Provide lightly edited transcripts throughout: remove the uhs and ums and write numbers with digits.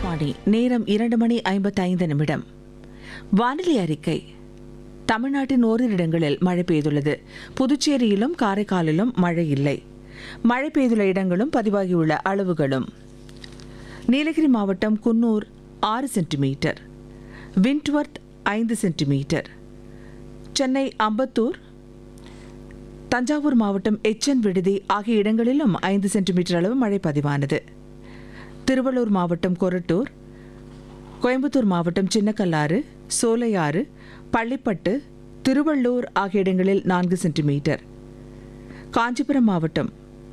ஆகாஷ்வாணி. நேரம் 2:55. வானிலை அறிக்கை. தமிழ்நாட்டின் ஓரிரு இடங்களில் மழை பெய்துள்ளது. புதுச்சேரியிலும் காரைக்காலிலும் மழை இல்லை. மழை பெய்துள்ள இடங்களும் பதிவாகியுள்ள அளவுகளும்: நீலகிரி மாவட்டம் குன்னூர் 6 சென்டிமீட்டர், விண்ட்வர்த் 5 சென்டிமீட்டர், சென்னை அம்பத்தூர், தஞ்சாவூர் மாவட்டம் எச்என் விடுதி ஆகிய இடங்களிலும் 5 சென்டிமீட்டர் அளவு மழை பதிவானது. திருவள்ளூர் மாவட்டம் கொரட்டூர், கோயம்புத்தூர் மாவட்டம் சின்னக்கல்லாறு, சோலையாறு, பள்ளிப்பட்டு, திருவள்ளூர் ஆகிய இடங்களில் 4 சென்டிமீட்டர், காஞ்சிபுரம் மாவட்டம்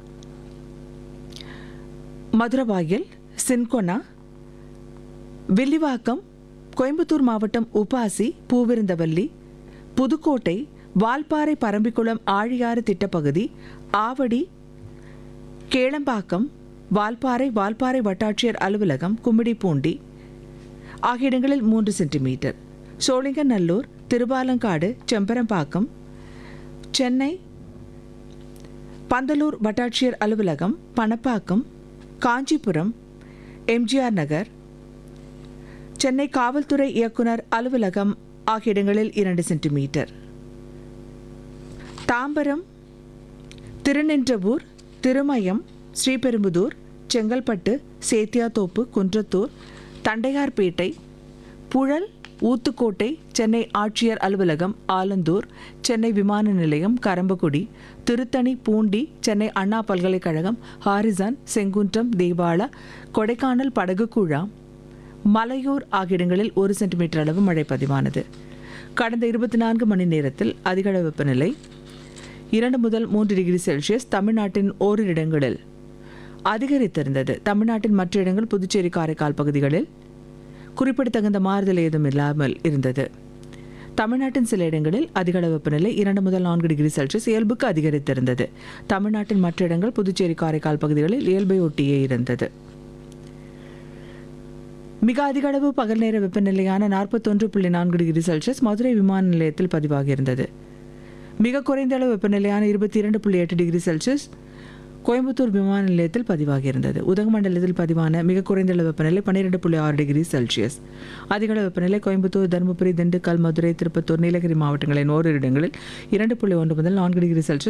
மதுரவாயல், சின்கொனா, வில்லிவாக்கம், கோயம்புத்தூர் மாவட்டம் உபாசி, பூவிருந்தவல்லி, புதுக்கோட்டை, வால்பாறை, பரம்பிக்குளம், ஆழியாறு திட்டப்பகுதி, ஆவடி, கேளம்பாக்கம், வால்பாறை வட்டாட்சியர் அலுவலகம், கும்மிடிப்பூண்டி ஆகிய இடங்களில் 3 சென்டிமீட்டர், சோழிங்கநல்லூர், திருவாலங்காடு, செம்பரம்பாக்கம், சென்னை பந்தலூர் வட்டாட்சியர் அலுவலகம், பணப்பாக்கம், காஞ்சிபுரம், எம்ஜிஆர் நகர், சென்னை காவல்துறை இயக்குனர் அலுவலகம் ஆகிய இடங்களில் 2 சென்டிமீட்டர், தாம்பரம், திருநின்றவூர், திருமயம், ஸ்ரீபெரும்புதூர், செங்கல்பட்டு, சேத்தியாத்தோப்பு, குன்றத்தூர், தண்டையார்பேட்டை, புழல், ஊத்துக்கோட்டை, சென்னை ஆட்சியர் அலுவலகம், ஆலந்தூர், சென்னை விமான நிலையம், கரம்பக்குடி, திருத்தணி, பூண்டி, சென்னை அண்ணா பல்கலைக்கழகம், ஹாரிசான், செங்குன்றம், தேவாலா, கொடைக்கானல், படகுக்குழா, மலையூர் ஆகிய இடங்களில் 1 சென்டிமீட்டர் அளவு மழை பதிவானது. கடந்த 24 மணி நேரத்தில் அதிகளவு வெப்பநிலை 2 முதல் 3 டிகிரி செல்சியஸ் தமிழ்நாட்டின் ஓரிரு இடங்களில் அதிகரித்திருந்தது. தமிழ்நாட்டின் மற்ற இடங்கள், புதுச்சேரி, காரைக்கால் பகுதிகளில் குறிப்பிடத்தகுந்த மாறுதல் ஏதும் இல்லாமல் இருந்தது. தமிழ்நாட்டின் சில இடங்களில் அதிகளவு வெப்பநிலை 2 முதல் 4 டிகிரி செல்சியஸ் இயல்புக்கு அதிகரித்திருந்தது. தமிழ்நாட்டின் மற்ற இடங்கள், புதுச்சேரி, காரைக்கால் பகுதிகளில் இயல்பை ஒட்டியே இருந்தது. மிக அதிக அளவு பகல் நேர வெப்பநிலையான 41.4 டிகிரி செல்சியஸ் மதுரை விமான நிலையத்தில் பதிவாகியிருந்தது. மிக குறைந்த அளவு வெப்பநிலையான 22.8 டிகிரி செல்சியஸ் கோயம்புத்தூர் விமான நிலையத்தில் பதிவாகியிருந்தது. உதகமண்டலத்தில் பதிவான மிக குறைந்த அளவு வெப்பநிலை 12.6 டிகிரி செல்சியஸ். அதிக அளவு வெப்பநிலை கோயம்புத்தூர், தருமபுரி, திண்டுக்கல், மதுரை, திருப்பத்தூர், நீலகிரி மாவட்டங்களின் ஓரிரு இடங்களில் 2.1 முதல் 4 டிகிரி செல்சியஸ்